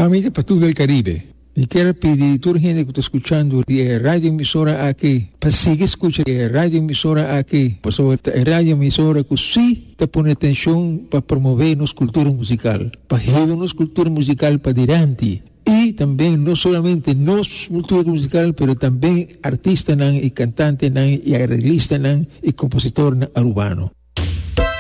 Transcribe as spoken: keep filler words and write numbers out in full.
Amiga Patrulha del Caribe, e quero pedir a toda a gente que está escutando a rádio emissora aqui, para seguir escutando a rádio emissora aqui, para a rádio emissora que sim está pondo atenção para promover nossa cultura musical, para levar nossa cultura musical para adiante. E também, não somente nossa cultura musical, mas também artista e cantante e arreglista e compositor urbano.